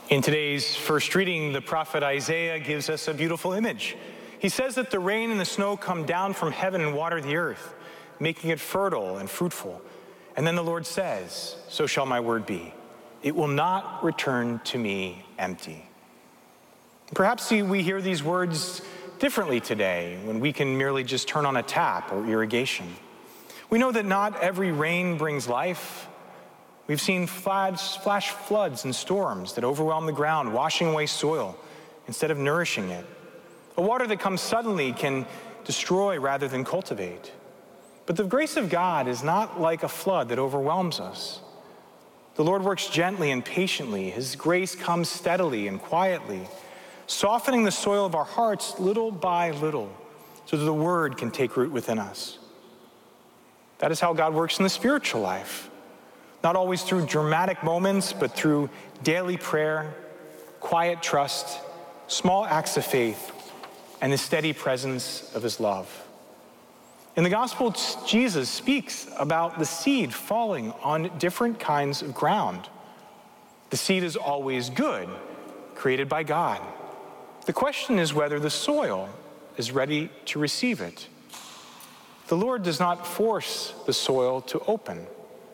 In today's first reading, the prophet Isaiah gives us a beautiful image. He says that the rain and the snow come down from heaven and water the earth, making it fertile and fruitful. And then the Lord says, "So shall my word be. It will not return to me empty." Perhaps we hear these words differently today when we can merely just turn on a tap or irrigation. We know that not every rain brings life. We've seen flash floods and storms that overwhelm the ground, washing away soil instead of nourishing it. A water that comes suddenly can destroy rather than cultivate. But the grace of God is not like a flood that overwhelms us. The Lord works gently and patiently. His grace comes steadily and quietly, softening the soil of our hearts little by little so that the word can take root within us. That is how God works in the spiritual life. Not always through dramatic moments, but through daily prayer, quiet trust, small acts of faith, and the steady presence of his love. In the gospel, Jesus speaks about the seed falling on different kinds of ground. The seed is always good, created by God. The question is whether the soil is ready to receive it. The Lord does not force the soil to open.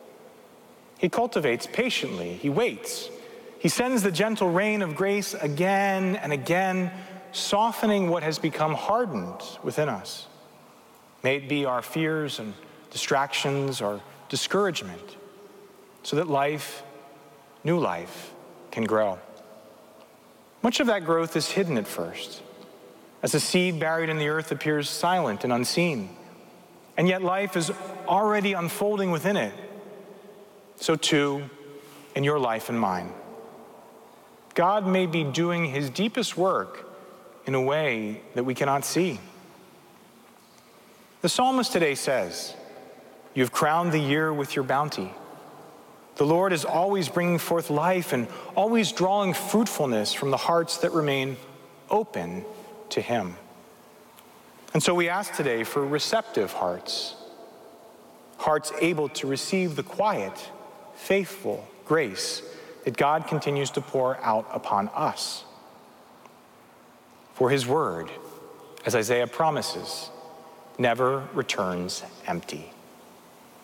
He cultivates patiently. He waits. He sends the gentle rain of grace again and again, softening what has become hardened within us. May it be our fears and distractions or discouragement, so that life, new life, can grow. Much of that growth is hidden at first, as a seed buried in the earth appears silent and unseen, and yet life is already unfolding within it. So too, in your life and mine. God may be doing his deepest work in a way that we cannot see. The psalmist today says, "You have crowned the year with your bounty." The Lord is always bringing forth life and always drawing fruitfulness from the hearts that remain open to him. And so we ask today for receptive hearts, hearts able to receive the quiet, faithful grace that God continues to pour out upon us. For his word, as Isaiah promises, never returns empty.